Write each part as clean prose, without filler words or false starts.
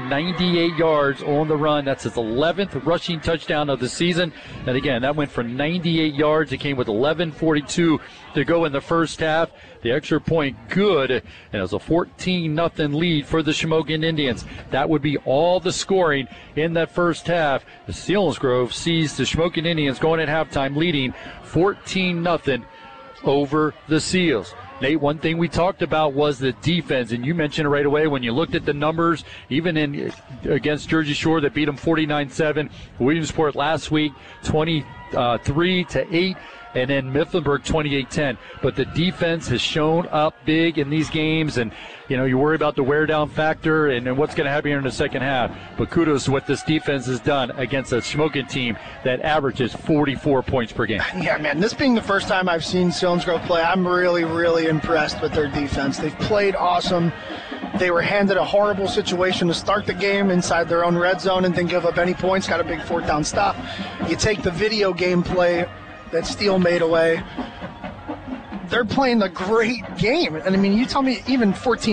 98 yards on the run. That's his 11th rushing touchdown of the season. And again, that went for 98 yards. It came with 11:42 to go in the first half. The extra point good, and it was a 14-0 lead for the Shamokin Indians. That would be all the scoring in that first half. The Selinsgrove sees the Shamokin Indians going at halftime leading 14-0 over the Seals. Nate, one thing we talked about was the defense, and you mentioned it right away when you looked at the numbers, even against Jersey Shore that beat them 49-7. Williamsport last week, 23-8. And then Mifflinburg 28-10. But the defense has shown up big in these games, and you worry about the wear down factor and what's going to happen here in the second half. But kudos to what this defense has done against a Shamokin team that averages 44 points per game. Yeah, man, this being the first time I've seen Selinsgrove play, I'm really, really impressed with their defense. They've played awesome. They were handed a horrible situation to start the game inside their own red zone and didn't give up any points, got a big fourth down stop. You take the video game play that Steele made away. They're playing a great game. And, I mean, you tell me even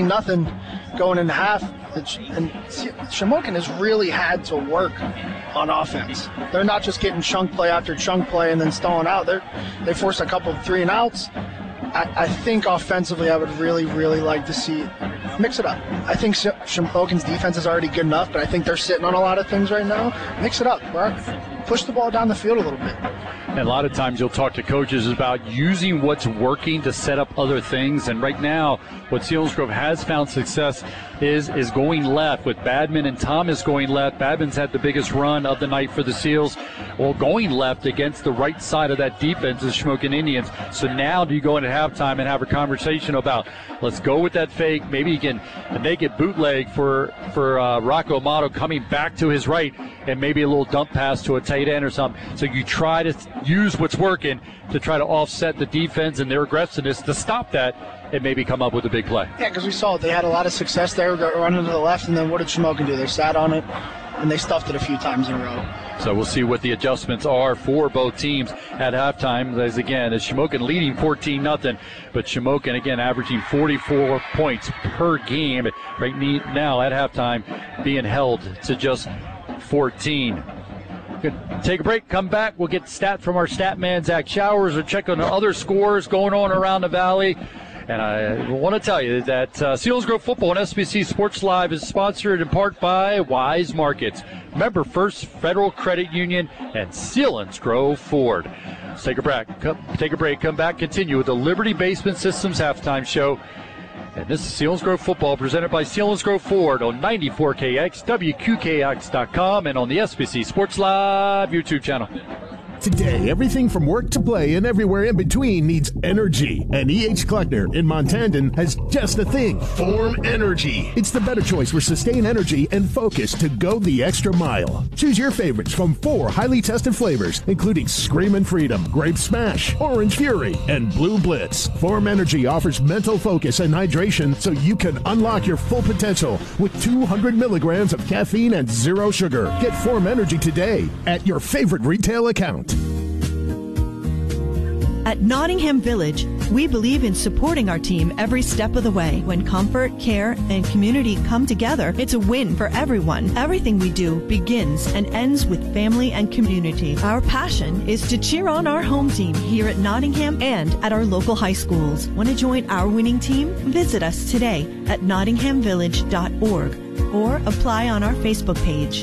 14-0 going into half, and Shamokin has really had to work on offense. They're not just getting chunk play after chunk play and then stalling out. They forced a couple of 3-and-outs. I think offensively I would really, really like to see mix it up. I think Shamokin's defense is already good enough, but I think they're sitting on a lot of things right now. Mix it up. Push the ball down the field a little bit. And a lot of times you'll talk to coaches about using what's working to set up other things. And right now, what Selinsgrove has found success is going left with Badman and Thomas going left. Badman's had the biggest run of the night for the Seals. Well, going left against the right side of that defense is Shamokin Indians. So now do you go into halftime and have a conversation about, let's go with that fake. Maybe you can make it bootleg for Rocco Amato coming back to his right, and maybe a little dump pass to a tight end or something. So you try to use what's working to try to offset the defense and their aggressiveness to stop that and maybe come up with a big play. Yeah, because we saw it. They had a lot of success there, running to the left, and then what did Shamokin do? They sat on it, and they stuffed it a few times in a row. So we'll see what the adjustments are for both teams at halftime. As Shamokin leading 14-0, but Shamokin, again, averaging 44 points per game. Right now at halftime being held to just 14. Take a break, come back. We'll get stats from our stat man, Zach Showers. We'll check on the other scores going on around the Valley. And I want to tell you that Selinsgrove Football and SBC Sports Live is sponsored in part by Wise Markets, member First Federal Credit Union, and Selinsgrove Ford. Let's take a break, come back, continue with the Liberty Basement Systems halftime show. And this is Selinsgrove Football presented by Selinsgrove Ford on 94KX, WQKX.com, and on the SBC Sports Live YouTube channel. Today, everything from work to play and everywhere in between needs energy. And E.H. Kleckner in Montandon has just the thing, Form Energy. It's the better choice for sustained energy and focus to go the extra mile. Choose your favorites from 4 highly tested flavors, including Screamin' Freedom, Grape Smash, Orange Fury, and Blue Blitz. Form Energy offers mental focus and hydration so you can unlock your full potential with 200 milligrams of caffeine and 0 sugar. Get Form Energy today at your favorite retail account. At Nottingham Village, we believe in supporting our team every step of the way. When comfort, care, and community come together, it's a win for everyone. Everything we do begins and ends with family and community. Our passion is to cheer on our home team here at Nottingham and at our local high schools. Want to join our winning team? Visit us today at nottinghamvillage.org or apply on our Facebook page.